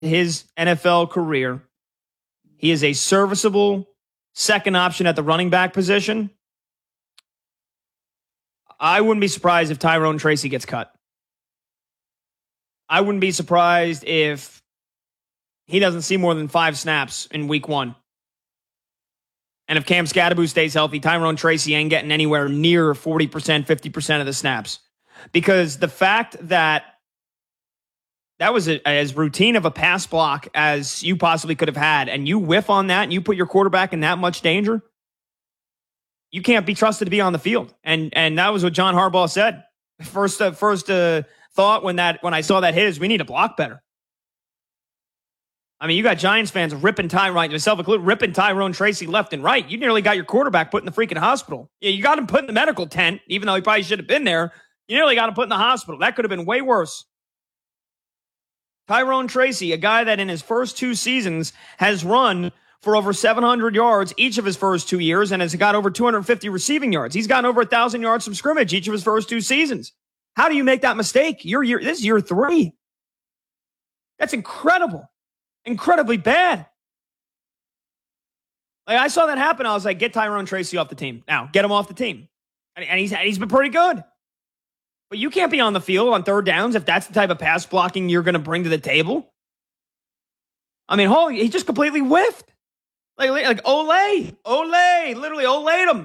his NFL career, he is a serviceable second option at the running back position. I wouldn't be surprised if Tyrone Tracy gets cut. I wouldn't be surprised if he doesn't see more than 5 snaps in week 1. And if Cam Scadaboo stays healthy, Tyrone Tracy ain't getting anywhere near 40%, 50% of the snaps. Because the fact that was as routine of a pass block as you possibly could have had, and you whiff on that and you put your quarterback in that much danger, you can't be trusted to be on the field. And that was what John Harbaugh said. First thought when I saw that hit is we need to block better. I mean, you got Giants fans ripping myself included, ripping Tyrone Tracy left and right. You nearly got your quarterback put in the freaking hospital. Yeah, you got him put in the medical tent, even though he probably should have been there. You nearly got him put in the hospital. That could have been way worse. Tyrone Tracy, a guy that in his first 2 seasons has run for over 700 yards each of his first 2 years and has got over 250 receiving yards. He's gotten over 1,000 yards from scrimmage each of his first 2 seasons. How do you make that mistake? This is year 3. That's incredible. Incredibly bad. Like, I saw that happen. I was like, get Tyrone Tracy off the team. Now, get him off the team. And he's been pretty good. But you can't be on the field on 3rd downs if that's the type of pass blocking you're going to bring to the table. I mean, he just completely whiffed. Like Olay, literally Olayed him.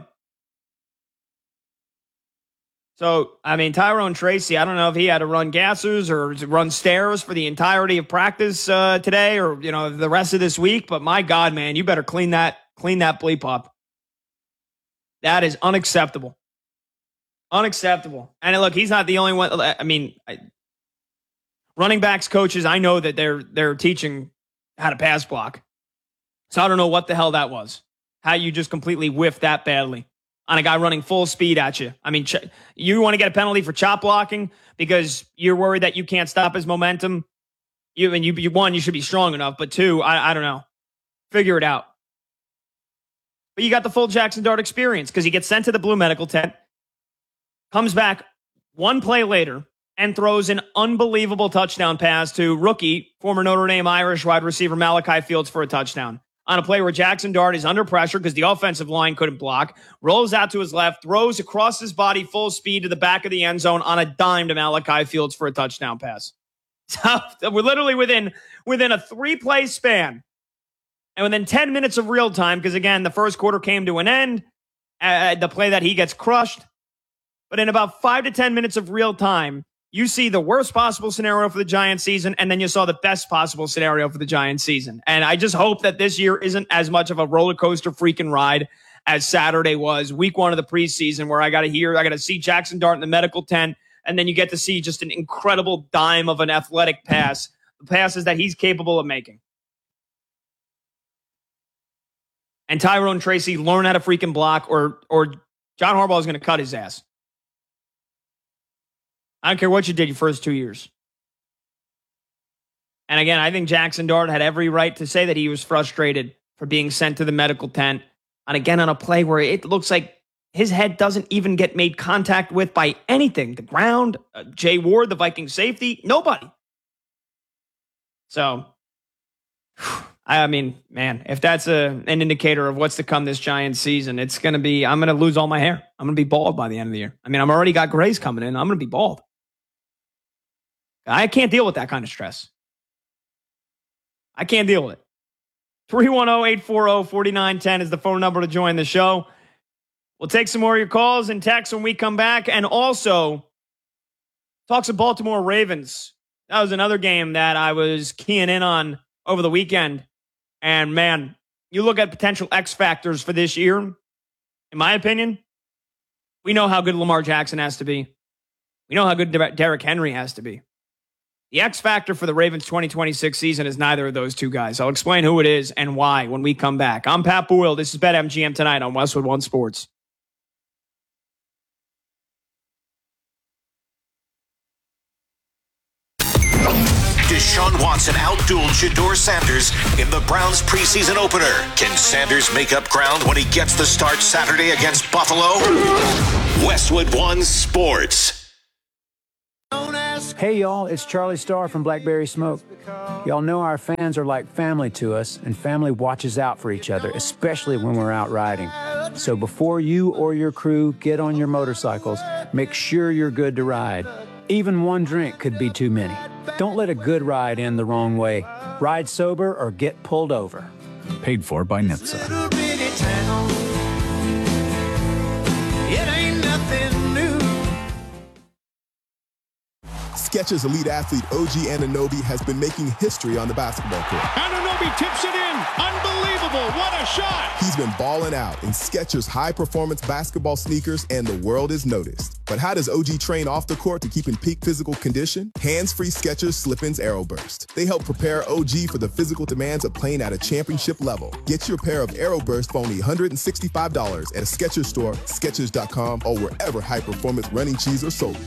So, I mean, Tyrone Tracy, I don't know if he had to run gassers or run stairs for the entirety of practice today or, the rest of this week. But my God, man, you better clean that bleep up. That is unacceptable. Unacceptable. And look, he's not the only one. I mean, running backs coaches, I know that they're teaching how to pass block. So I don't know what the hell that was. How you just completely whiffed that badly on a guy running full speed at you. I mean, you want to get a penalty for chop blocking because you're worried that you can't stop his momentum. One, you should be strong enough, but 2, I don't know. Figure it out. But you got the full Jackson Dart experience because he gets sent to the blue medical tent, comes back 1 play later, and throws an unbelievable touchdown pass to rookie, former Notre Dame Irish wide receiver Malachi Fields for a touchdown. On a play where Jackson Dart is under pressure because the offensive line couldn't block, rolls out to his left, throws across his body full speed to the back of the end zone on a dime to Malachi Fields for a touchdown pass. So we're literally within a 3-play span and within 10 minutes of real time because, again, the first quarter came to an end, the play that he gets crushed. But in about 5 to 10 minutes of real time, you see the worst possible scenario for the Giants season, and then you saw the best possible scenario for the Giants season. And I just hope that this year isn't as much of a roller coaster freaking ride as Saturday was, week 1 of the preseason, where I got to see Jackson Dart in the medical tent, and then you get to see just an incredible dime of an athletic pass, the passes that he's capable of making. And Tyrone Tracy learn how to freaking block, or John Harbaugh is going to cut his ass. I don't care what you did your first 2 years. And again, I think Jackson Dart had every right to say that he was frustrated for being sent to the medical tent. And again, on a play where it looks like his head doesn't even get made contact with by anything. The ground, Jay Ward, the Viking safety, nobody. So, I mean, man, if that's an indicator of what's to come this Giants season, it's going to be, I'm going to lose all my hair. I'm going to be bald by the end of the year. I mean, I'm already got grays coming in. I'm going to be bald. I can't deal with that kind of stress. I can't deal with it. 310-840-4910 is the phone number to join the show. We'll take some more of your calls and texts when we come back. And also, talk some Baltimore Ravens. That was another game that I was keying in on over the weekend. And man, you look at potential X factors for this year. In my opinion, we know how good Lamar Jackson has to be. We know how good Derrick Henry has to be. The X factor for the Ravens 2026 season is neither of those two guys. I'll explain who it is and why when we come back. I'm Pat Boyle. This is BetMGM tonight on Westwood One Sports. Deshaun Watson outdueled Shedeur Sanders in the Browns preseason opener. Can Sanders make up ground when he gets the start Saturday against Buffalo? Westwood One Sports. Don't ask Hey y'all, it's Charlie Starr from Blackberry Smoke. Y'all know our fans are like family to us, and family watches out for each other, especially when we're out riding. So before you or your crew get on your motorcycles, make sure you're good to ride. Even one drink could be too many. Don't let a good ride end the wrong way. Ride sober or get pulled over. Paid for by NHTSA. Skechers elite athlete OG Anunoby has been making history on the basketball court. Anunoby tips it in. Unbelievable. What a shot. He's been balling out in Skechers high-performance basketball sneakers, and the world is noticed. But how does OG train off the court to keep in peak physical condition? Hands-free Skechers Slip-ins AeroBurst. They help prepare OG for the physical demands of playing at a championship level. Get your pair of AeroBurst for only $165 at a Skechers store, Skechers.com, or wherever high-performance running shoes are sold.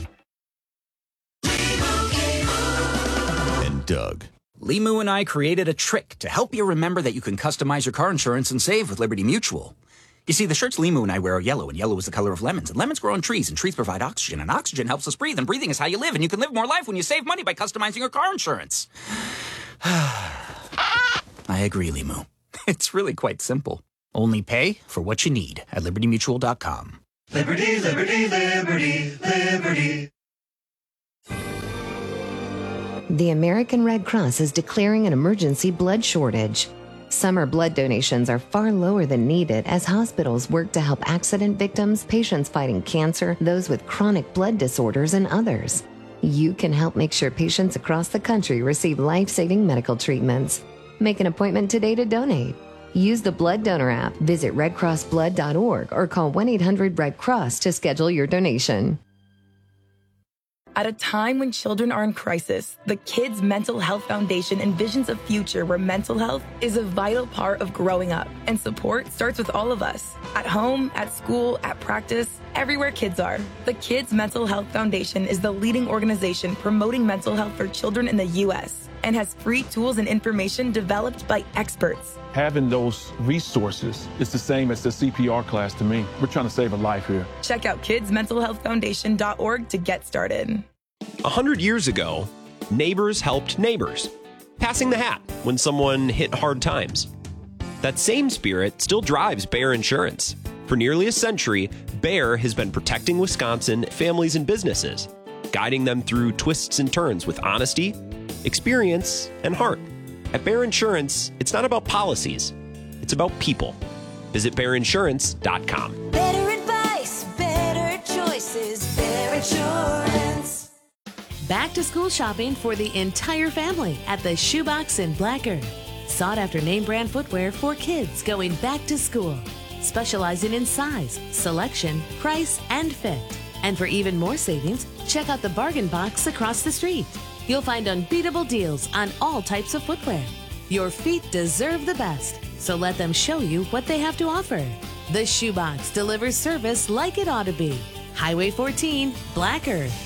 Doug. Limu and I created a trick to help you remember that you can customize your car insurance and save with Liberty Mutual. You see, the shirts Limu and I wear are yellow, and yellow is the color of lemons. And lemons grow on trees, and trees provide oxygen, and oxygen helps us breathe, and breathing is how you live, and you can live more life when you save money by customizing your car insurance. I agree, Limu. It's really quite simple. Only pay for what you need at LibertyMutual.com. Liberty, liberty, liberty, liberty. The American Red Cross is declaring an emergency blood shortage. Summer blood donations are far lower than needed as hospitals work to help accident victims, patients fighting cancer, those with chronic blood disorders, and others. You can help make sure patients across the country receive life-saving medical treatments. Make an appointment today to donate. Use the Blood Donor app, visit redcrossblood.org, or call 1-800-RED-CROSS to schedule your donation. At a time when children are in crisis, the Kids Mental Health Foundation envisions a future where mental health is a vital part of growing up, and support starts with all of us. At home, at school, at practice, everywhere kids are. The Kids Mental Health Foundation is the leading organization promoting mental health for children in the U.S. and has free tools and information developed by experts. Having those resources is the same as the CPR class to me. We're trying to save a life here. Check out kidsmentalhealthfoundation.org to get started. 100 years ago, neighbors helped neighbors, passing the hat when someone hit hard times. That same spirit still drives Bayer Insurance. For nearly a century, Bayer has been protecting Wisconsin families and businesses, guiding them through twists and turns with honesty, experience, and heart. At Bayer Insurance, it's not about policies, it's about people. Visit BayerInsurance.com. Better advice, better choices, Bayer Insurance. Back to school shopping for the entire family at the Shoebox in Black Earth. Sought after name brand footwear for kids going back to school. Specializing in size, selection, price, and fit. And for even more savings, check out the Bargain Box across the street. You'll find unbeatable deals on all types of footwear. Your feet deserve the best, so let them show you what they have to offer. The Shoebox delivers service like it ought to be. Highway 14, Black Earth.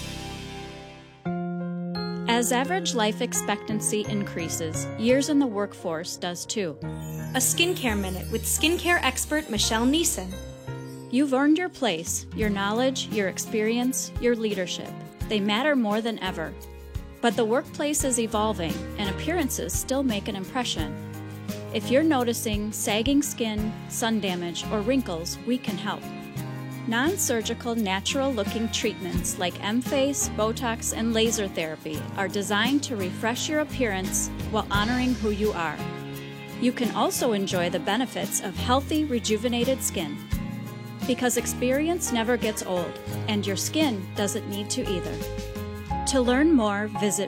As average life expectancy increases, years in the workforce does too. A Skincare Minute with skincare expert Michelle Neeson. You've earned your place, your knowledge, your experience, your leadership. They matter more than ever. But the workplace is evolving, and appearances still make an impression. If you're noticing sagging skin, sun damage, or wrinkles, we can help. Non-surgical, natural-looking treatments like M-Face, Botox, and laser therapy are designed to refresh your appearance while honoring who you are. You can also enjoy the benefits of healthy, rejuvenated skin. Because experience never gets old, and your skin doesn't need to either. To learn more, visit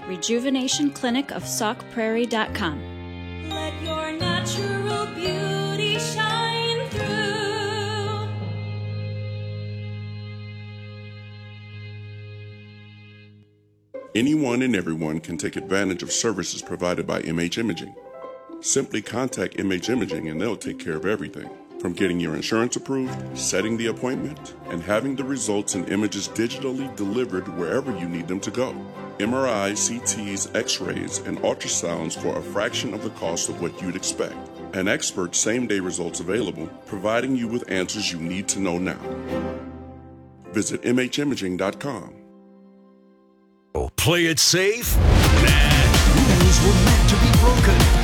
rejuvenationclinicofsaukprairie.com. Let your natural beauty shine through. Anyone and everyone can take advantage of services provided by MH Imaging. Simply contact MH Imaging and they'll take care of everything. From getting your insurance approved, setting the appointment, and having the results and images digitally delivered wherever you need them to go. MRIs, CTs, X-rays, and ultrasounds for a fraction of the cost of what you'd expect. An expert same-day results available, providing you with answers you need to know now. Visit MHimaging.com. Play it safe? Nah, rules were meant to be broken.